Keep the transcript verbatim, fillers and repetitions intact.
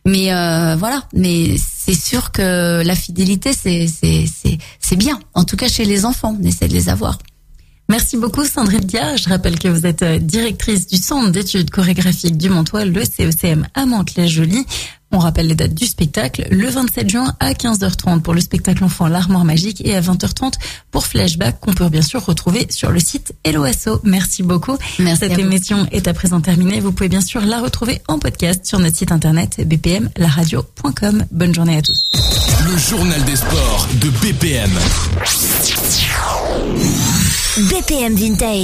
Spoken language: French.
Mais euh, voilà, mais c'est sûr que la fidélité, c'est c'est c'est c'est bien. En tout cas, chez les enfants, on essaie de les avoir. Merci beaucoup Sandrine Dia. Je rappelle que vous êtes directrice du Centre d'études chorégraphiques du Montois, le C E C M à Mantes-la-Jolie. On rappelle les dates du spectacle, le vingt-sept juin à quinze heures trente pour le spectacle enfant L'Armoire Magique et à vingt heures trente pour Flashback qu'on peut bien sûr retrouver sur le site Hello Asso. Merci beaucoup. Merci. Cette émission est à présent terminée. Vous pouvez bien sûr la retrouver en podcast sur notre site internet b p m la radio point com. Bonne journée à tous. Le journal des sports de B P M. B P M Vintage.